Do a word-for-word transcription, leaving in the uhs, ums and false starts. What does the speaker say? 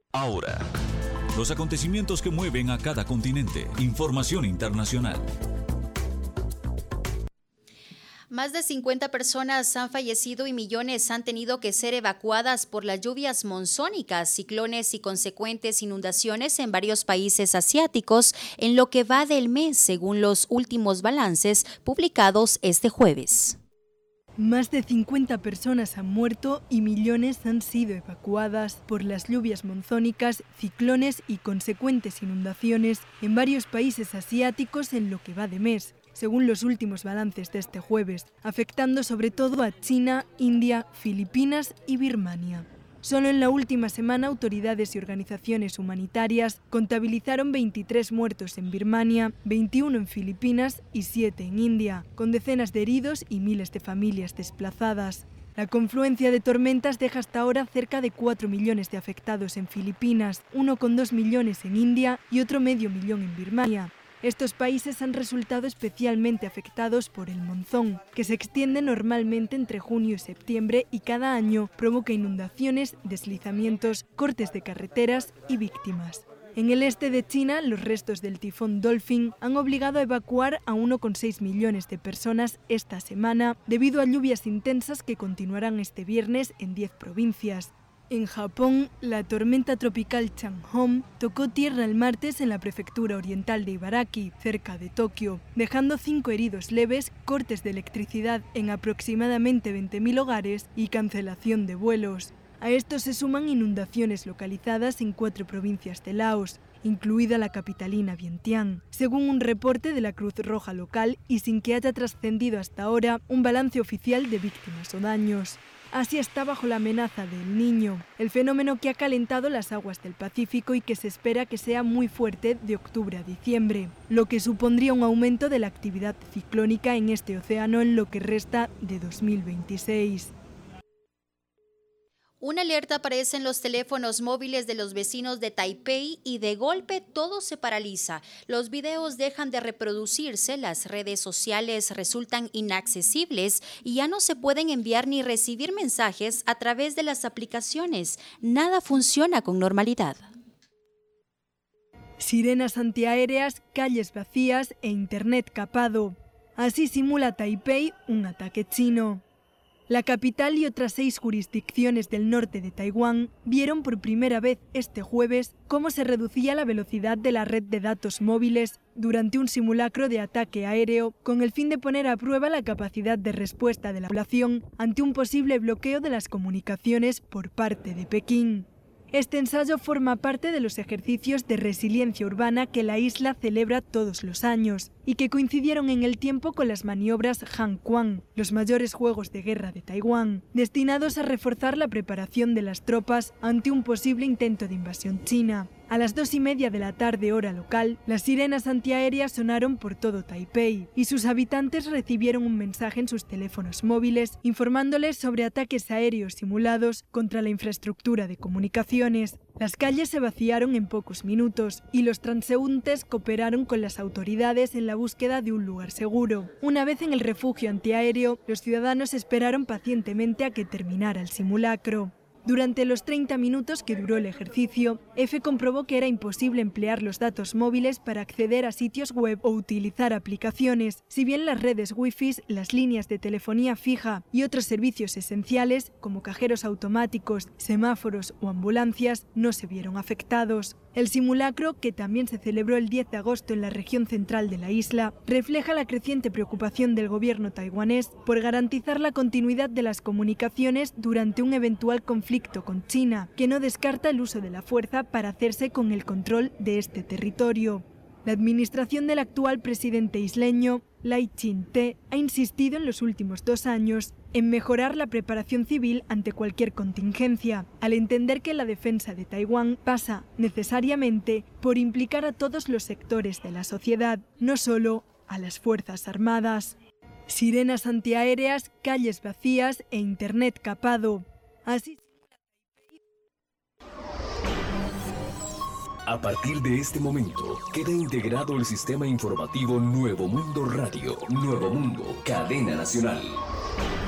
Ahora, los acontecimientos que mueven a cada continente. Información internacional. Más de cincuenta personas han fallecido y millones han tenido que ser evacuadas por las lluvias monzónicas, ciclones y consecuentes inundaciones en varios países asiáticos en lo que va del mes, según los últimos balances publicados este jueves. Más de cincuenta personas han muerto y millones han sido evacuadas por las lluvias monzónicas, ciclones y consecuentes inundaciones en varios países asiáticos en lo que va de mes, según los últimos balances de este jueves, afectando sobre todo a China, India, Filipinas y Birmania. Solo en la última semana, autoridades y organizaciones humanitarias contabilizaron veintitrés muertos en Birmania, veintiuno en Filipinas y siete en India, con decenas de heridos y miles de familias desplazadas. La confluencia de tormentas deja hasta ahora cerca de cuatro millones de afectados en Filipinas, uno coma dos millones en India y otro medio millón en Birmania. Estos países han resultado especialmente afectados por el monzón, que se extiende normalmente entre junio y septiembre y cada año provoca inundaciones, deslizamientos, cortes de carreteras y víctimas. En el este de China, los restos del tifón Dolphin han obligado a evacuar a uno coma seis millones de personas esta semana debido a lluvias intensas que continuarán este viernes en diez provincias. En Japón, la tormenta tropical Changhong tocó tierra el martes en la prefectura oriental de Ibaraki, cerca de Tokio, dejando cinco heridos leves, cortes de electricidad en aproximadamente veinte mil hogares y cancelación de vuelos. A esto se suman inundaciones localizadas en cuatro provincias de Laos, incluida la capitalina Vientiane, según un reporte de la Cruz Roja local y sin que haya trascendido hasta ahora un balance oficial de víctimas o daños. Asia está bajo la amenaza del Niño, el fenómeno que ha calentado las aguas del Pacífico y que se espera que sea muy fuerte de octubre a diciembre, lo que supondría un aumento de la actividad ciclónica en este océano en lo que resta de dos mil veintiséis. Una alerta aparece en los teléfonos móviles de los vecinos de Taipei y de golpe todo se paraliza. Los videos dejan de reproducirse, las redes sociales resultan inaccesibles y ya no se pueden enviar ni recibir mensajes a través de las aplicaciones. Nada funciona con normalidad. Sirenas antiaéreas, calles vacías e internet capado. Así simula Taipei un ataque chino. La capital y otras seis jurisdicciones del norte de Taiwán vieron por primera vez este jueves cómo se reducía la velocidad de la red de datos móviles durante un simulacro de ataque aéreo con el fin de poner a prueba la capacidad de respuesta de la población ante un posible bloqueo de las comunicaciones por parte de Pekín. Este ensayo forma parte de los ejercicios de resiliencia urbana que la isla celebra todos los años y que coincidieron en el tiempo con las maniobras Hanquan, los mayores juegos de guerra de Taiwán, destinados a reforzar la preparación de las tropas ante un posible intento de invasión china. A las dos y media de la tarde hora local, las sirenas antiaéreas sonaron por todo Taipei y sus habitantes recibieron un mensaje en sus teléfonos móviles informándoles sobre ataques aéreos simulados contra la infraestructura de comunicaciones. Las calles se vaciaron en pocos minutos y los transeúntes cooperaron con las autoridades en la búsqueda de un lugar seguro. Una vez en el refugio antiaéreo, los ciudadanos esperaron pacientemente a que terminara el simulacro. Durante los treinta minutos que duró el ejercicio, F comprobó que era imposible emplear los datos móviles para acceder a sitios web o utilizar aplicaciones, si bien las redes Wi-Fi, las líneas de telefonía fija y otros servicios esenciales, como cajeros automáticos, semáforos o ambulancias, no se vieron afectados. El simulacro, que también se celebró el diez de agosto en la región central de la isla, refleja la creciente preocupación del gobierno taiwanés por garantizar la continuidad de las comunicaciones durante un eventual conflicto con China, que no descarta el uso de la fuerza para hacerse con el control de este territorio. La administración del actual presidente isleño, Lai Ching-te, ha insistido en los últimos dos años en mejorar la preparación civil ante cualquier contingencia, al entender que la defensa de Taiwán pasa necesariamente por implicar a todos los sectores de la sociedad, no solo a las Fuerzas Armadas. Sirenas antiaéreas, calles vacías e internet capado. Así. A partir de este momento, queda integrado el sistema informativo Nuevo Mundo Radio. Nuevo Mundo, cadena nacional.